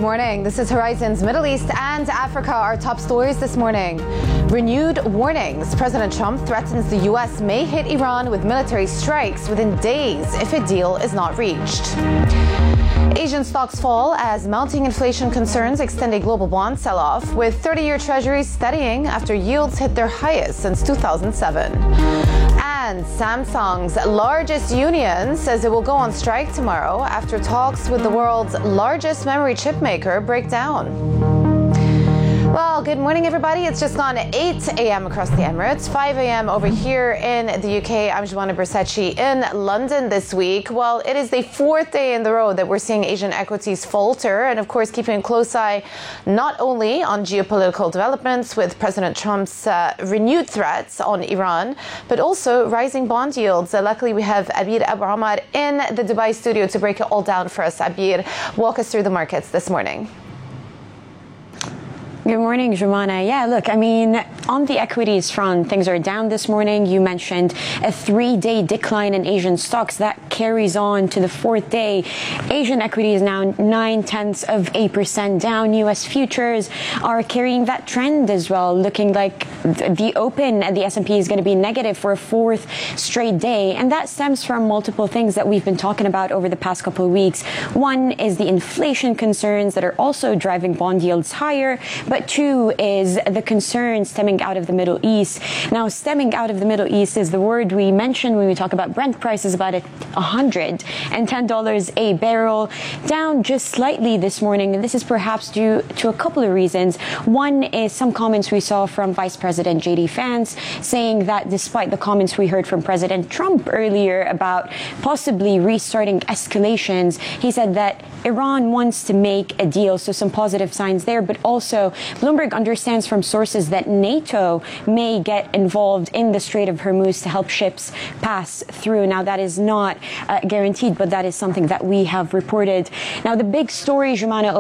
morning. This is Horizon's Middle East and Africa. Our top stories this morning. Renewed warnings. President Trump threatens the U.S. may hit Iran with military strikes within days if a deal is not reached. Asian stocks fall as mounting inflation concerns extend a global bond sell-off, with 30-year treasuries steadying after yields hit their highest since 2007. And Samsung's largest union says it will go on strike tomorrow after talks with the world's largest memory chip maker break down. Well, good morning, everybody. It's just gone 8 a.m. across the Emirates, 5 a.m. over here in the UK. I'm Joanna Bersecci in London this week. Well, it is the fourth day in the row that we're seeing Asian equities falter. And of course, keeping a close eye not only on geopolitical developments with President Trump's renewed threats on Iran, but also rising bond yields. Luckily, we have Abir Abu Omar in the Dubai studio to break it all down for us. Abir, walk us through the markets this morning. Good morning, Joanna. Yeah, look, on the equities front, things are down this morning. You mentioned a 3-day decline in Asian stocks. That carries on to the fourth day. Asian equity is now 0.9% down. U.S. futures are carrying that trend as well, looking like the open at the S&P is going to be negative for a fourth straight day. And that stems from multiple things that we've been talking about over the past couple of weeks. One is the inflation concerns that are also driving bond yields higher. But two is the concern stemming out of the Middle East. Now, stemming out of the Middle East is the word we mentioned when we talk about Brent prices, about $110 a barrel, down just slightly this morning. And this is perhaps due to a couple of reasons. One is some comments we saw from Vice President J.D. Vance saying that despite the comments we heard from President Trump earlier about possibly restarting escalations, he said that Iran wants to make a deal. So some positive signs there, but also Bloomberg understands from sources that NATO may get involved in the Strait of Hormuz to help ships pass through. Now, that is not guaranteed, but that is something that we have reported. Now, the big story, Jumana,